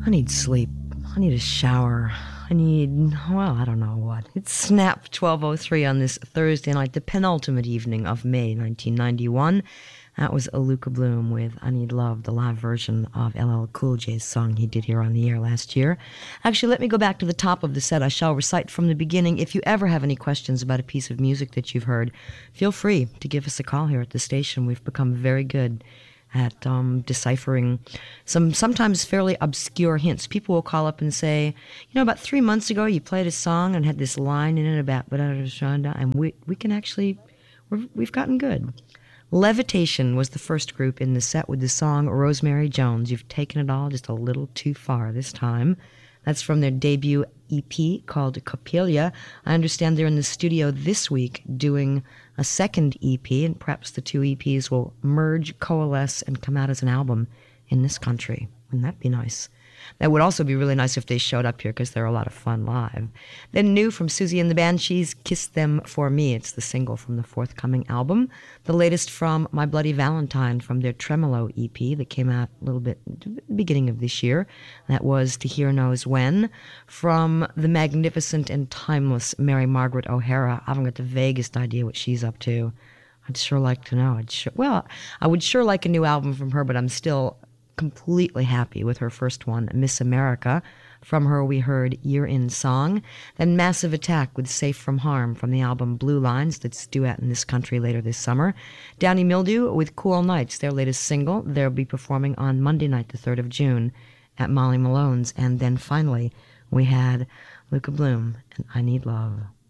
I need sleep. I need a shower. I don't know what. It's Snap 12:03 on this Thursday night, the penultimate evening of May 1991. That was Aluka Bloom with I Need Love, the live version of LL Cool J's song he did here on the air last year. Actually, let me go back to the top of the set. I shall recite from the beginning. If you ever have any questions about a piece of music that you've heard, feel free to give us a call here at the station. We've become very good at deciphering some sometimes fairly obscure hints. People will call up and say, about 3 months ago you played a song and had this line in it about and we can actually, we've gotten good. Levitation was the first group in the set with the song Rosemary Jones. You've taken it all just a little too far this time. That's from their debut EP called Coppelia. I understand they're in the studio this week doing a second EP, and perhaps the two EPs will merge, coalesce, and come out as an album in this country. Wouldn't that be nice? That would also be really nice if they showed up here, because they're a lot of fun live. Then new from Susie and the Banshees, Kiss Them For Me. It's the single from the forthcoming album. The latest from My Bloody Valentine from their Tremolo EP that came out a little bit at the beginning of this year. That was To Hear Knows When. From the magnificent and timeless Mary Margaret O'Hara. I haven't got the vaguest idea what she's up to. I'd sure like to know. I would sure like a new album from her, but I'm still completely happy with her first one, Miss America. From her we heard Year in Song. Then Massive Attack with Safe from Harm from the album Blue Lines that's due out in this country later this summer. Downy Mildew with Cool Nights, their latest single. They'll be performing on Monday night, the 3rd of June at Molly Malone's. And then finally we had Luca Bloom and I Need Love.